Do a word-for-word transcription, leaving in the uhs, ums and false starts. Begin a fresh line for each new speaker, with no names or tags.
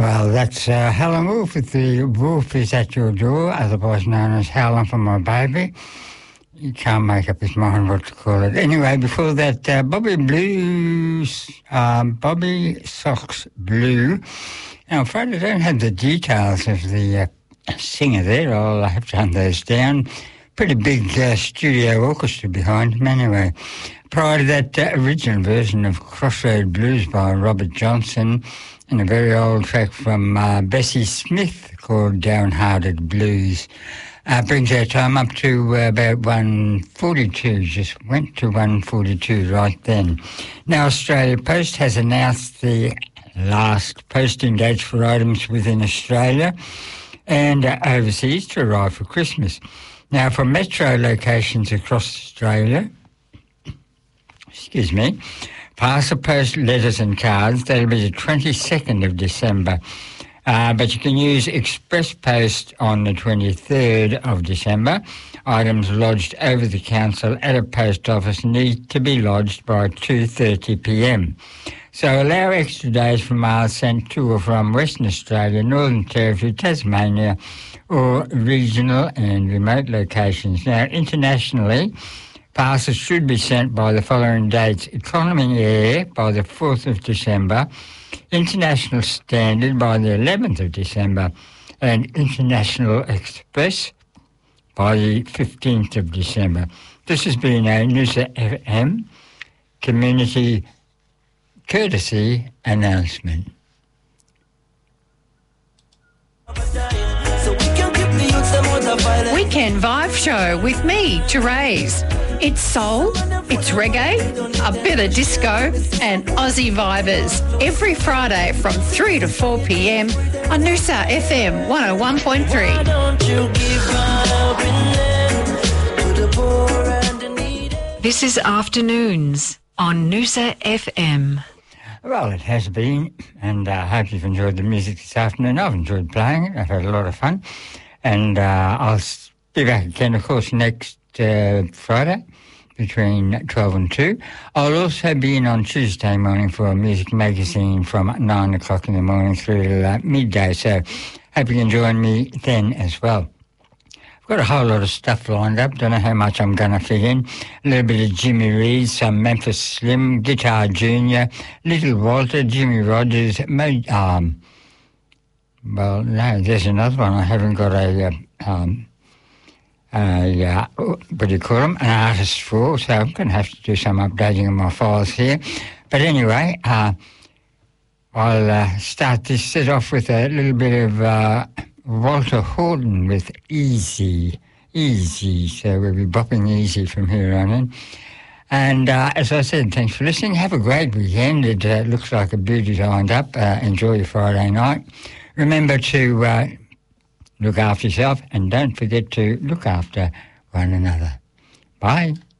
Well, that's uh, Helen Wolf with the Wolf is at Your Door, otherwise known as Howlin' for My Baby. He can't make up his mind what to call it. Anyway, before that, uh, Bobby Blues, um, Bobby Socks Blue. Now, I'm afraid I don't have the details of the uh, singer there. I'll have to hunt those down. Pretty big uh, studio orchestra behind him anyway. Prior to that uh, original version of Crossroad Blues by Robert Johnson, and a very old track from uh, Bessie Smith called Downhearted Blues. Uh, brings our time up to uh, about one forty-two, just went to one forty-two right then. Now, Australia Post has announced the last posting dates for items within Australia and uh, overseas to arrive for Christmas. Now, for metro locations across Australia, excuse me, parcel post letters and cards, that'll be the twenty-second of December. Uh, but you can use express post on the twenty-third of December. Items lodged over the council at a post office need to be lodged by two thirty p m. So allow extra days for mail sent to or from Western Australia, Northern Territory, Tasmania, or regional and remote locations. Now, internationally, parcels should be sent by the following dates: Economy Air by the fourth of December, International Standard by the eleventh of December, and International Express by the fifteenth of December. This has been a Noosa F M Community Courtesy announcement.
Weekend Vibe Show with me, Therese. It's soul, it's reggae, a bit of disco and Aussie vibers every Friday from three to four p m on Noosa F M one oh one point three. This is Afternoons on Noosa F M.
Well, it has been, and I uh, hope you've enjoyed the music this afternoon. I've enjoyed playing it. I've had a lot of fun. And uh, I'll be back again, of course, next uh, Friday between twelve and two. I'll also be in on Tuesday morning for a music magazine from nine o'clock in the morning through to uh, midday. So hope you can join me then as well. I've got a whole lot of stuff lined up. Don't know how much I'm going to fit in. A little bit of Jimmy Reed, some Memphis Slim, Guitar Junior, Little Walter, Jimmy Rogers, Mo- um, well, no, there's another one. I haven't got a, uh, um, a uh, what do you call them, an artist for, so I'm going to have to do some updating of my files here. But anyway, uh, I'll uh, start this set off with a little bit of uh, Walter Horton with Easy, Easy. So we'll be bopping easy from here on in. And uh, as I said, thanks for listening. Have a great weekend. It uh, looks like a beauty lined up. Uh, enjoy your Friday night. Remember to uh, look after yourself and don't forget to look after one another. Bye.